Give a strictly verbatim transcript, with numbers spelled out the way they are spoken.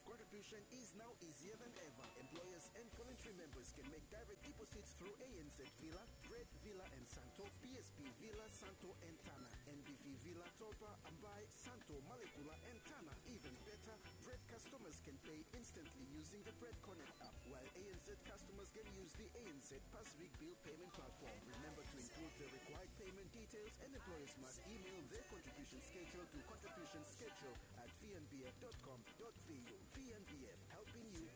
contribution is now easier than ever. Employers and voluntary members can make direct deposits through A N Z Villa, Bread Villa and Santo, P S P Villa, Santo and Tana, N B V Villa, Topa, Ambai, Santo, Malekula and Tana. Even better, Bread customers can pay instantly using the Bread Connect app, while A N Z customers can use the A N Z Pacific Bill Payment Platform. Remember to include the required payment details, and employers must email their contribution schedule to contribution schedule at v n b f dot com dot v u. V N B F, helping you